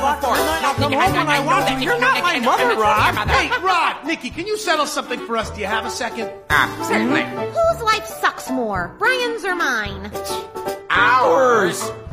locked in the night. I'll come home when I want to. You're not my mother, Rod. Hey, Rod, Nikki, can you settle something for us? Do you have a second? Certainly. Whose life sucks more, Brian's or mine? Ours.